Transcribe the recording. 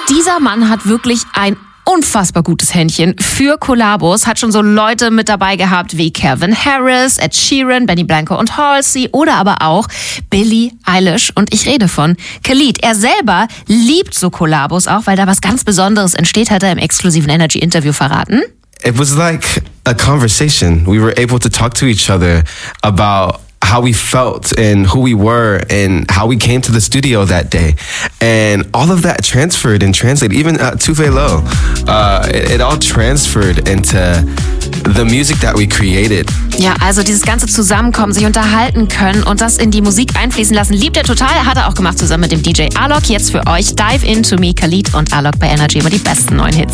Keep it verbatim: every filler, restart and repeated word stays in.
Dieser Mann hat wirklich ein unfassbar gutes Händchen für Kollabos, hat schon so Leute mit dabei gehabt wie Calvin Harris, Ed Sheeran, Benny Blanco und Halsey oder aber auch Billie Eilish. Und ich rede von Khalid. Er selber liebt so Kollabos auch, weil da was ganz Besonderes entsteht, hat er im exklusiven Energy-Interview verraten. It was like a conversation. We were able to talk to each other about how we felt and who we were and how we came to the studio that day. And all of that transferred and translated, even uh, Tuve Lo, uh, it, it all transferred into the music that we created. Ja, also dieses ganze Zusammenkommen, sich unterhalten können und das in die Musik einfließen lassen, liebt er total. Hat er auch gemacht zusammen mit dem D J Alok. Jetzt für euch Dive Into Me, Khalid und Alok bei Energy, immer die besten neuen Hits.